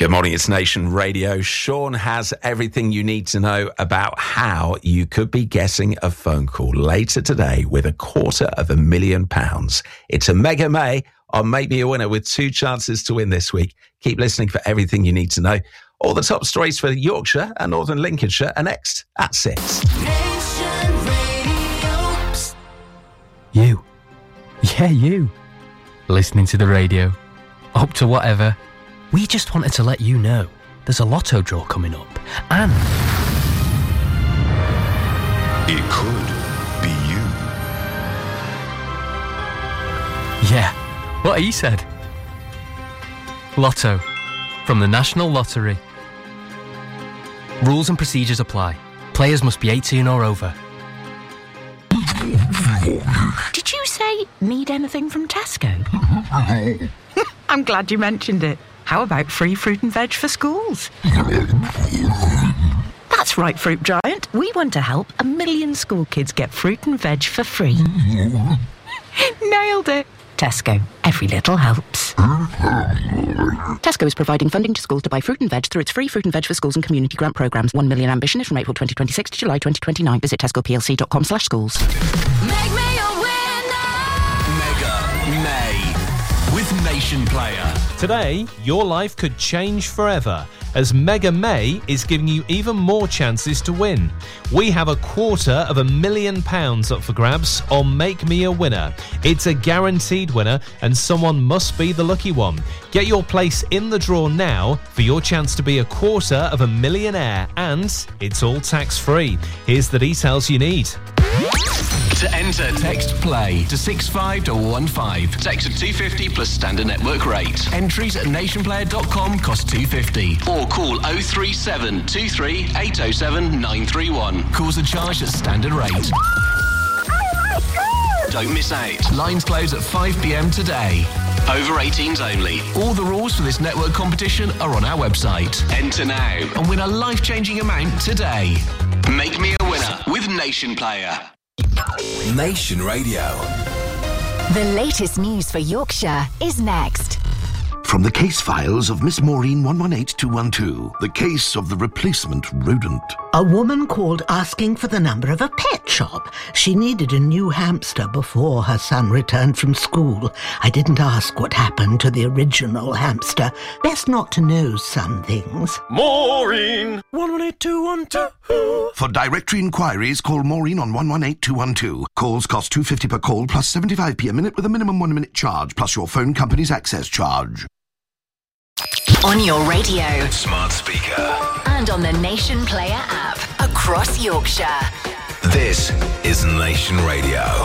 Good morning, it's Nation Radio. Sean has everything you need to know about how you could be getting a phone call later today with £250,000. It's a Mega May on Make Me a Winner with 2 chances to win this week. Keep listening for everything you need to know. All the top stories for Yorkshire and Northern Lincolnshire are next at 6. Nation Radio. You. Yeah, you. Listening to the radio. Up to whatever. We just wanted to let you know there's a lotto draw coming up, and it could be you. Yeah, what he said. Lotto from the National Lottery. Rules and procedures apply. Players must be 18 or over. Did you say need anything from Tesco? I'm glad you mentioned it. How about free fruit and veg for schools? That's right, Fruit Giant. We want to help 1 million school kids get fruit and veg for free. Nailed it. Tesco. Every little helps. Tesco is providing funding to schools to buy fruit and veg through its free fruit and veg for schools and community grant programmes. 1 million ambition is from April 2026 to July 2029. Visit tescoplc.com/schools. Make me a winner. Mega May with Nation Player. Today, your life could change forever, as Mega May is giving you even more chances to win. We have £250,000 up for grabs on Make Me a Winner. It's a guaranteed winner, and someone must be the lucky one. Get your place in the draw now for your chance to be £250,000, and it's all tax-free. Here's the details you need. To enter, text PLAY to 65215. Text at 250 plus standard network rate. Entries at nationplayer.com cost £250. Or call 037 23 807 931. Calls are charged at standard rate. Don't miss out. Lines close at 5 p.m. today. Over 18s only. All the rules for this network competition are on our website. Enter now and win a life-changing amount today. Make me a winner with Nation Player. Nation Radio. The latest news for Yorkshire is next. From the case files of Miss Maureen 118212, the case of the replacement rodent. A woman called asking for the number of a pet shop. She needed a new hamster before her son returned from school. I didn't ask what happened to the original hamster. Best not to know some things. Maureen 118212. For directory inquiries, call Maureen on 118212. Calls cost £250 per call plus 75p a minute with a minimum 1 minute charge plus your phone company's access charge. On your radio. Smart speaker. And on the Nation Player app. Across Yorkshire. This is Nation Radio.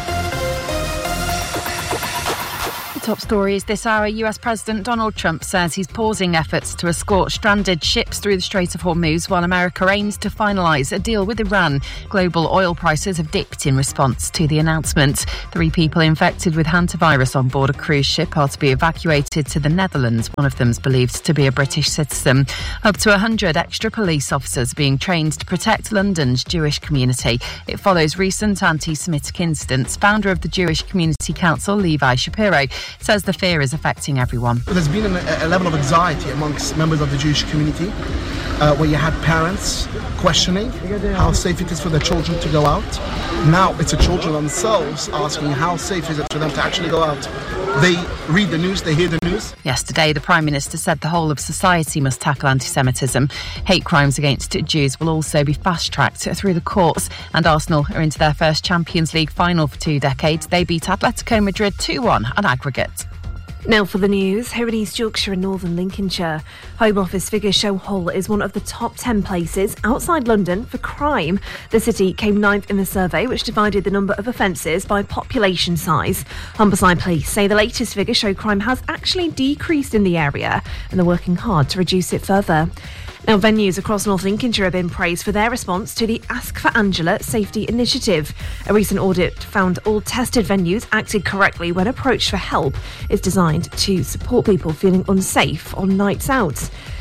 Top stories this hour. US President Donald Trump says he's pausing efforts to escort stranded ships through the Strait of Hormuz while America aims to finalise a deal with Iran. Global oil prices have dipped in response to the announcement. 3 people infected with hantavirus on board a cruise ship are to be evacuated to the Netherlands. One of them is believed to be a British citizen. Up to 100 extra police officers being trained to protect London's Jewish community. It follows recent anti-Semitic incidents. Founder of the Jewish Community Council, Levi Shapiro, says the fear is affecting everyone. There's been a level of anxiety amongst members of the Jewish community where you had parents questioning how safe it is for their children to go out. Now it's the children themselves asking how safe is it for them to actually go out. They read the news, they hear the news. Yesterday, the Prime Minister said the whole of society must tackle anti-Semitism. Hate crimes against Jews will also be fast-tracked through the courts. And Arsenal are into their first Champions League final for 2 decades. They beat Atletico Madrid 2-1 on aggregate. Now for the news, here in East Yorkshire and Northern Lincolnshire. Home Office figures show Hull is one of the top 10 places outside London for crime. The city came 9th in the survey, which divided the number of offences by population size. Humberside Police say the latest figures show crime has actually decreased in the area and they're working hard to reduce it further. Now, venues across North Lincolnshire have been praised for their response to the Ask for Angela safety initiative. A recent audit found all tested venues acted correctly when approached for help. It's designed to support people feeling unsafe on nights out.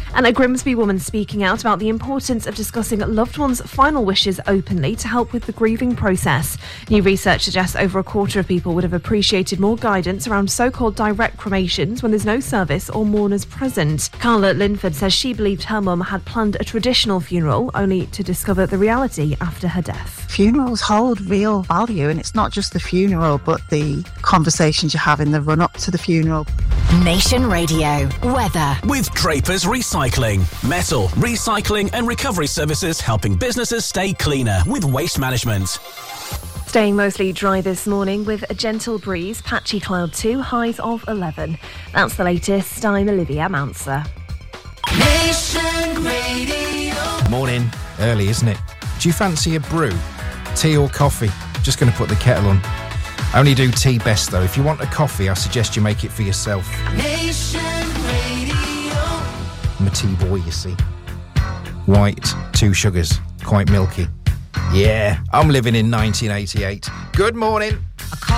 And a Grimsby woman speaking out about the importance of discussing loved ones' final wishes openly to help with the grieving process. New research suggests over a quarter of people would have appreciated more guidance around so-called direct cremations when there's no service or mourners present. Carla Linford says she believed her mum had planned a traditional funeral, only to discover the reality after her death. Funerals hold real value, and it's not just the funeral but the conversations you have in the run-up to the funeral. Nation Radio weather. With Draper's Recycling. Metal, recycling and recovery services helping businesses stay cleaner with waste management. Staying mostly dry this morning with a gentle breeze, patchy cloud too, highs of 11. That's the latest. I'm Olivia Manser. Nation Radio. Morning. Early, isn't it? Do you fancy a brew? Tea or coffee? Just going to put the kettle on. I only do tea best though. If you want a coffee, I suggest you make it for yourself. Nation Radio. I'm a tea boy, you see. White, 2 sugars, quite milky. Yeah, I'm living in 1988. Good morning.